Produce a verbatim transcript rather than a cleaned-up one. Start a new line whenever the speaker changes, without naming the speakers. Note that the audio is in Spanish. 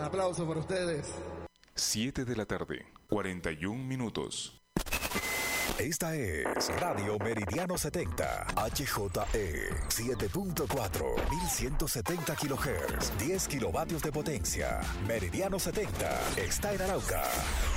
aplauso por ustedes.
siete de la tarde, cuarenta y un minutos.
Esta es Radio Meridiano setenta, H J E siete punto cuatro, mil ciento setenta kilohertz, diez kilovatios de potencia. Meridiano setenta está en Arauca.